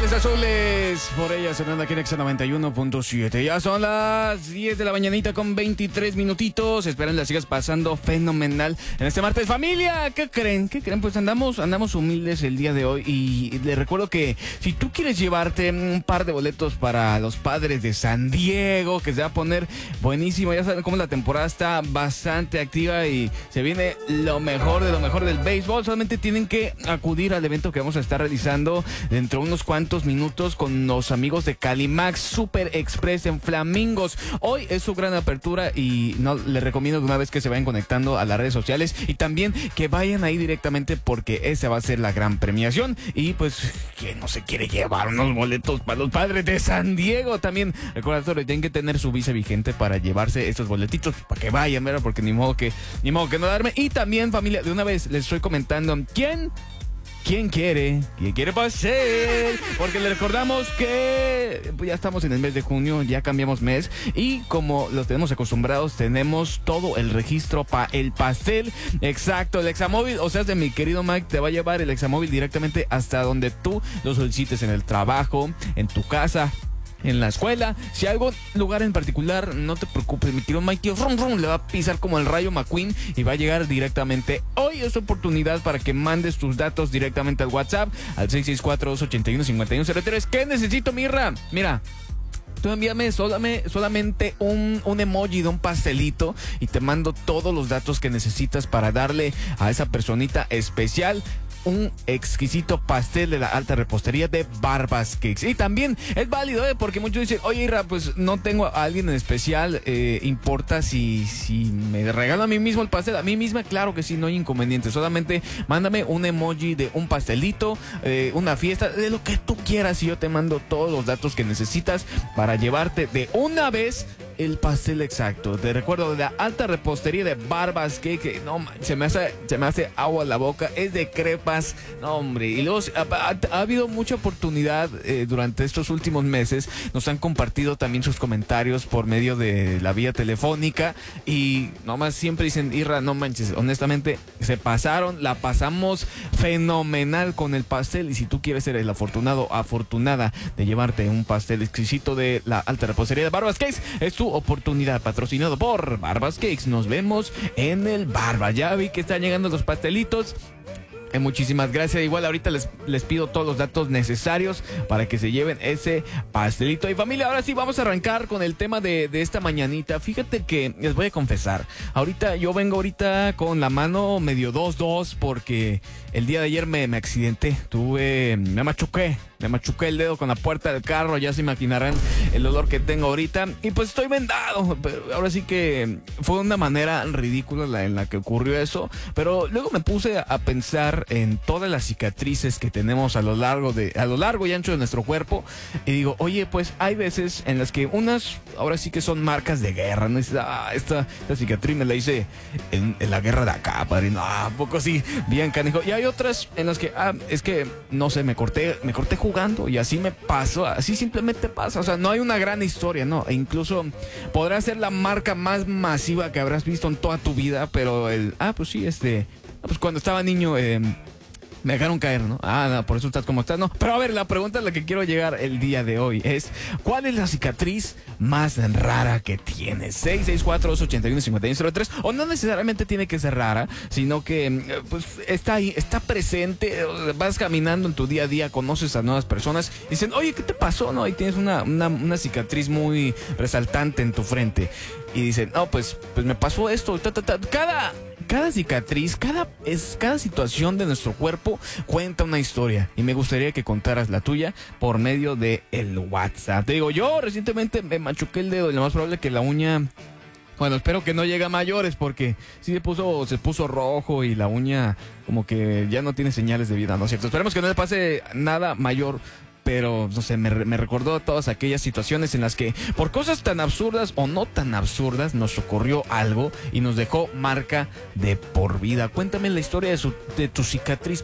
Ángeles Azules, por ella sonando aquí en Exa 91.7. Ya son las 10 de la mañanita con 23 minutitos. Esperen la sigas pasando fenomenal en este martes. Familia, ¿qué creen? Pues andamos humildes el día de hoy. Y les recuerdo que si tú quieres llevarte un par de boletos para los Padres de San Diego, que se va a poner buenísimo. Ya saben cómo la temporada está bastante activa y se viene lo mejor del béisbol. Solamente tienen que acudir al evento que vamos a estar realizando dentro de unos cuantos minutos con los amigos de Calimax Super Express en Flamingos. Hoy es su gran apertura y no les recomiendo de una vez que se vayan conectando a las redes sociales y también que vayan ahí directamente porque esa va a ser la gran premiación. Y pues, ¿quién no se quiere llevar unos boletos para los Padres de San Diego? También recordatorio, tienen que tener su visa vigente para llevarse estos boletitos para que vayan, ¿verdad? Porque ni modo que no darme. Y también, familia, de una vez les estoy comentando ¿Quién quiere pastel? Porque le recordamos que pues ya estamos en el mes de junio, ya cambiamos mes y como los tenemos acostumbrados, tenemos todo el registro para el pastel. Exacto, el Examóvil, o sea, de mi querido Mike, te va a llevar el Examóvil directamente hasta donde tú lo solicites, en el trabajo, en tu casa, en la escuela. Si hay algún lugar en particular, no te preocupes, mi querido Mikey le va a pisar como el rayo McQueen y va a llegar directamente. Hoy es oportunidad para que mandes tus datos directamente al WhatsApp, al 664-281-5103. ¿Qué necesito, Mirra? Mira, tú envíame solamente un emoji de un pastelito y te mando todos los datos que necesitas para darle a esa personita especial un exquisito pastel de la alta repostería de Barbas Cakes. Y también es válido, porque muchos dicen, oye, Ira, pues no tengo a alguien en especial, ¿importa si me regalo a mí mismo el pastel? A mí misma, claro que sí, no hay inconveniente. Solamente mándame un emoji de un pastelito, una fiesta, de lo que tú quieras, y yo te mando todos los datos que necesitas para llevarte de una vez el pastel exacto. Te recuerdo, de la alta repostería de Barbas Cake. No, se me hace agua a la boca. Es de crepas. No, hombre. Y luego ha habido mucha oportunidad durante estos últimos meses. Nos han compartido también sus comentarios por medio de la vía telefónica. Y nomás siempre dicen, Irra, no manches, honestamente, se pasaron. La pasamos fenomenal con el pastel. Y si tú quieres ser el afortunada de llevarte un pastel exquisito de la alta repostería de Barbas Cakes, es tu oportunidad, patrocinado por Barbas Cakes. Nos vemos en el Barba. Ya vi que están llegando los pastelitos. Muchísimas gracias. Igual ahorita les pido todos los datos necesarios para que se lleven ese pastelito. Y familia, ahora sí vamos a arrancar con el tema de esta mañanita. Fíjate que les voy a confesar, yo vengo con la mano medio 2-2 porque el día de ayer me accidenté. Me machuqué el dedo con la puerta del carro. Ya se imaginarán el dolor que tengo ahorita. Y pues estoy vendado. Pero ahora sí que fue una manera ridícula en la que ocurrió eso. Pero luego me puse a pensar en todas las cicatrices que tenemos a lo largo y ancho de nuestro cuerpo. Y digo, oye, pues hay veces en las que unas ahora sí que son marcas de guerra, ¿no? Esta cicatriz me la hice en la guerra de acá, padre. No, ¿a poco sí? Bien, canijo. Y hay otras en las que, es que, no sé, me corté jugando y así me pasó, así simplemente pasa. O sea, no hay una gran historia, ¿no? E incluso podrá ser la marca más masiva que habrás visto en toda tu vida, pero pues sí, pues cuando estaba niño, me dejaron caer, ¿no? No, por eso estás como estás, ¿no? Pero a ver, la pregunta a la que quiero llegar el día de hoy es, ¿cuál es la cicatriz más rara que tienes? 664-281-5103. O no necesariamente tiene que ser rara, sino que pues está ahí, está presente. Vas caminando en tu día a día, conoces a nuevas personas, dicen, oye, ¿qué te pasó? ¿No? Y tienes una cicatriz muy resaltante en tu frente. Y dicen, no, pues me pasó esto. Cada cicatriz, cada situación de nuestro cuerpo cuenta una historia. Y me gustaría que contaras la tuya por medio de el WhatsApp. Te digo, yo recientemente me machuqué el dedo y lo más probable es que la uña... Bueno, espero que no llegue a mayores porque sí se puso rojo y la uña como que ya no tiene señales de vida, ¿no es cierto? Esperemos que no le pase nada mayor. Pero, no sé, me recordó todas aquellas situaciones en las que por cosas tan absurdas o no tan absurdas nos ocurrió algo y nos dejó marca de por vida. Cuéntame la historia de tu cicatriz